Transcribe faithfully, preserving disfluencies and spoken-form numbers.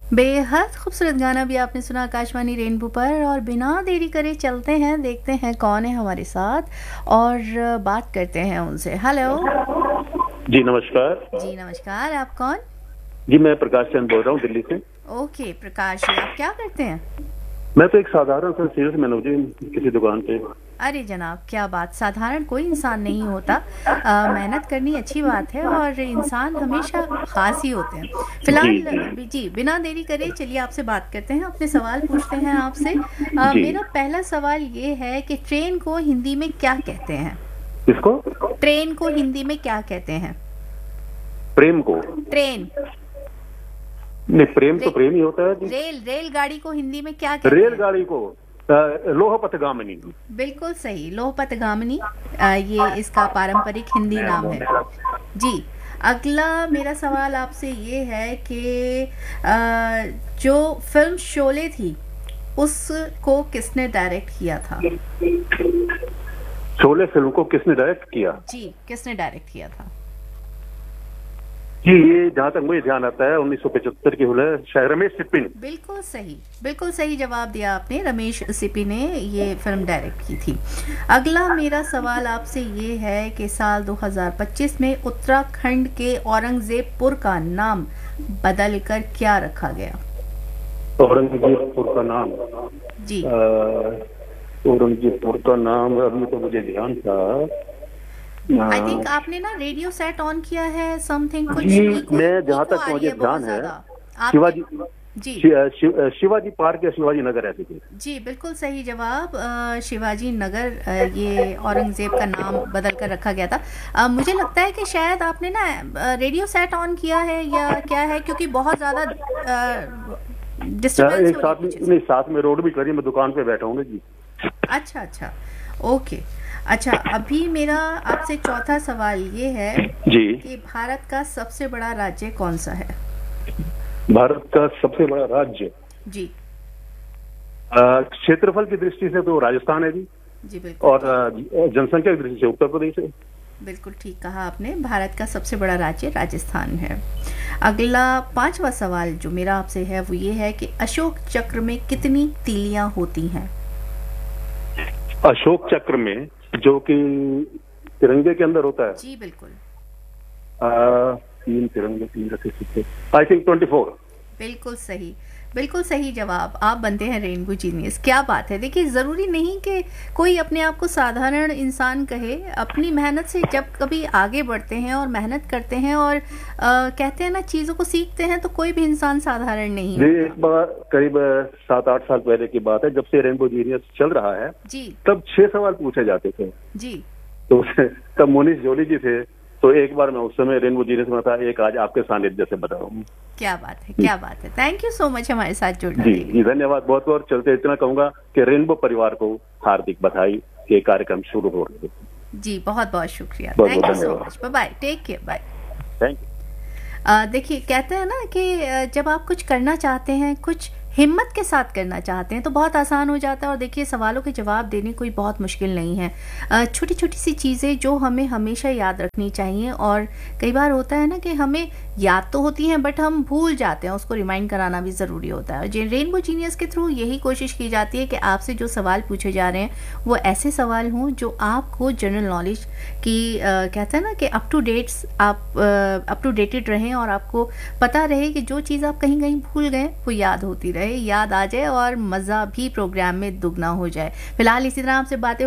बेहद खूबसूरत गाना भी आपने सुना आकाशवाणी रेनबो पर। और बिना देरी करे चलते हैं, देखते हैं कौन है हमारे साथ और बात करते हैं उनसे। हेलो जी नमस्कार। जी नमस्कार, आप कौन? जी मैं प्रकाश चंद बोल रहा हूँ दिल्ली से। ओके प्रकाश जी, आप क्या करते हैं? मैं तो एक साधारण सा सेल्स मैन हूँ जी, किसी दुकान पे। अरे जनाब क्या बात, साधारण कोई इंसान नहीं होता। आ, मेहनत करनी अच्छी बात है और इंसान हमेशा खास ही होते हैं। फिलहाल जी, जी बिना देरी करे चलिए आपसे बात करते हैं, अपने सवाल पूछते हैं आपसे। आ, जी। मेरा पहला सवाल ये है कि ट्रेन को हिंदी में क्या कहते हैं? किसको? ट्रेन को हिंदी में क्या कहते हैं? प्रेम को? ट्रेन नहीं, प्रेम तो रे, प्रेम ही होता है जी। रेल रेलगाड़ी को हिंदी में क्या कहते हैं? रेलगाड़ी को लोह पथगामिनी। बिल्कुल सही, लोह पथगामिनी, ये इसका पारंपरिक हिंदी नाम है जी। अगला मेरा सवाल आपसे ये है कि जो फिल्म शोले थी उसको किसने डायरेक्ट किया था? शोले फिल्म को किसने डायरेक्ट किया? जी किसने डायरेक्ट किया था? जी ये जहाँ तक मुझे ध्यान आता है उन्नीस सौ पचहत्तर की फिल्म है, शायद रमेश सिप्पी ने। बिल्कुल सही, बिल्कुल सही जवाब दिया आपने, रमेश सिप्पी ने ये फिल्म डायरेक्ट की थी। अगला मेरा सवाल आपसे ये है कि साल दो हज़ार पच्चीस में उत्तराखंड के औरंगजेबपुर का नाम बदलकर क्या रखा गया? औरंगजेबपुर का नाम? जी औरंगजेबपुर का नाम अभी तो मुझे ध्यान था। आई थिंक आपने ना रेडियो सेट ऑन किया है समथिंग कुछ। मैं जहाँ तक मुझे ध्यान है शिवाजी जी शिवाजी पार्क या शिवाजी नगर ऐसे थे। जी बिल्कुल सही जवाब, शिवाजी नगर ये औरंगजेब का नाम बदल कर रखा गया था। आ, मुझे लगता है कि शायद आपने ना रेडियो सेट ऑन किया है या क्या है, क्योंकि बहुत ज्यादा डिस्टर्बेंस एक साथ नहीं, साथ में रोड भी करी, मैं दुकान पे बैठा हूँ जी। अच्छा अच्छा ओके। अच्छा अभी मेरा आपसे चौथा सवाल ये है जी कि भारत का सबसे बड़ा राज्य कौन सा है? भारत का सबसे बड़ा राज्य? जी क्षेत्रफल की दृष्टि से तो राजस्थान है जी। जी बिल्कुल। और जनसंख्या की दृष्टि से उत्तर प्रदेश है। बिल्कुल ठीक कहा आपने, भारत का सबसे बड़ा राज्य राजस्थान है। अगला पांचवा सवाल जो मेरा आपसे है वो ये है कि अशोक चक्र में कितनी तीलियां होती हैं? अशोक चक्र में जो कि तिरंगे के अंदर होता है? जी बिल्कुल। आ, तीन तिरंगे, तीन रखे सिक्के, आई थिंक ट्वेंटी फोर। बिल्कुल सही, बिल्कुल सही जवाब। आप बनते हैं रेनबो जीनियस, क्या बात है। देखिए जरूरी नहीं कि कोई अपने आप को साधारण इंसान कहे, अपनी मेहनत से जब कभी आगे बढ़ते हैं और मेहनत करते हैं और आ, कहते हैं ना चीजों को सीखते हैं तो कोई भी इंसान साधारण नहीं है। एक बार करीब सात आठ साल पहले की बात है, जब से रेनबो जीनियस चल रहा है जी, तब छह सवाल पूछे जाते थे जी। तो तब मोनीश जोली जी थे, तो एक बार मैं उस समय रेनबो जीनियस में था, एक आज आपके सानिध्य से बता रहा हूँ। क्या बात है, क्या बात है। थैंक यू सो मच हमारे साथ जुड़ने जी के लिए। जी धन्यवाद बहुत बहुत। चलते इतना कहूंगा कि रेनबो परिवार को हार्दिक बधाई के कार्यक्रम शुरू हो रहे हैं। जी बहुत बहुत शुक्रिया, बहुत थैंक बहुत यू सो धन्यवाद। Much, bye bye, take care, bye. Thank you. देखिए कहते हैं ना कि जब आप कुछ करना चाहते हैं, कुछ हिम्मत के साथ करना चाहते हैं तो बहुत आसान हो जाता है। और देखिए सवालों के जवाब देने कोई बहुत मुश्किल नहीं है, छोटी छोटी सी चीज़ें जो हमें हमेशा याद रखनी चाहिए। और कई बार होता है ना कि हमें याद तो होती हैं बट हम भूल जाते हैं, उसको रिमाइंड कराना भी ज़रूरी होता है। और रेनबो जीनियस के थ्रू यही कोशिश की जाती है कि आपसे जो सवाल पूछे जा रहे हैं वो ऐसे सवाल हों जो आपको जनरल नॉलेज की आ, कहते हैं ना कि अप टू डेट्स आप अप टू डेटेड रहें और आपको पता रहे कि जो चीज़ आप कहीं कहीं भूल गए वो याद होती रहे, याद आ जाए और मज़ा भी प्रोग्राम में दुगना हो जाए। फिलहाल इसी तरह आपसे बातें